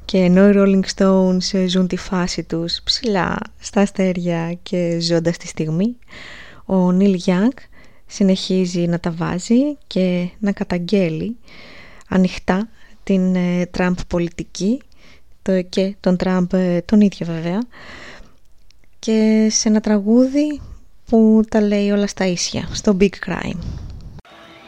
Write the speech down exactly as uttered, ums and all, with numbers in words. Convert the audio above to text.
Και ενώ οι Rolling Stones ζουν τη φάση τους ψηλά στα αστέρια και ζώντας τη στιγμή, ο Neil Young συνεχίζει να τα βάζει και να καταγγέλει ανοιχτά την Τραμπ πολιτική το, και τον Τραμπ τον ίδιο βέβαια, και σε ένα τραγούδι που τα λέει όλα στα ίσια, στο Big Crime.